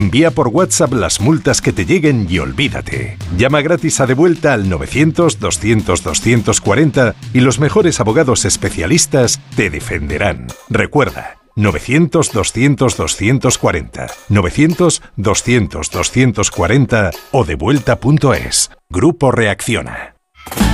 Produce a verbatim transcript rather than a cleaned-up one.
Envía por WhatsApp las multas que te lleguen y olvídate. Llama gratis a Devuelta al novecientos, doscientos, doscientos cuarenta y los mejores abogados especialistas te defenderán. Recuerda, novecientos, doscientos, doscientos cuarenta, novecientos, doscientos, doscientos cuarenta o devuelta punto es. Grupo Reacciona.